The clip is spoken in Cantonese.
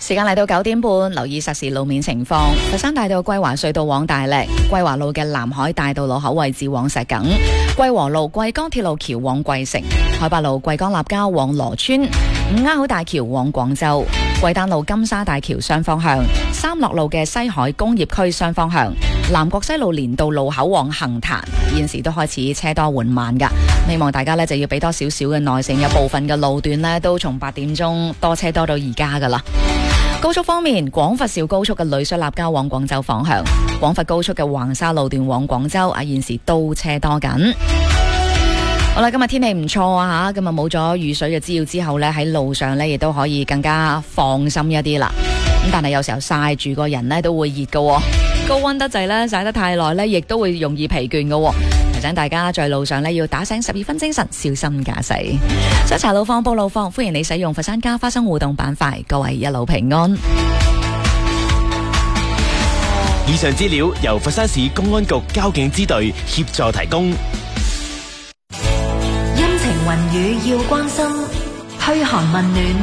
時間嚟到9點半，留意實時路面情況。佛山大道桂華隧道往大瀝，桂華路嘅南海大道路口位置往石碣，桂和路貴江鐵路橋往桂城，海八路貴江立交往羅村，五鴉口大橋往廣州，桂丹路金沙大橋雙方向，三樂路嘅西海工業區雙方向，南國西路連道路口往杏壇，現時都開始車多緩慢噶，希望大家呢就要俾多少少嘅耐性，有部分嘅路段呢都從8點鐘多車多到而家噶啦。高速方面，廣佛肇高速嘅旅水立交往廣州方向，廣佛高速嘅橫沙路段往廣州現時都車多緊。好啦，今日天氣唔錯啊吓，咁冇咗雨水嘅滋擾之後呢，喺路上呢亦都可以更加放心一啲啦。咁但係有時候曬住個人呢都會熱噶，高溫得滯呢，曬得太耐呢亦都會容易疲倦噶。提醒大家在路上呢要打醒12分精神，小心駕駛。想查路況報路況，歡迎你使用佛山家花生互動板塊，各位一路平安。 以上資料由佛山市公安局交警支隊協助提供。 陰晴雲雨要關心，噓寒問暖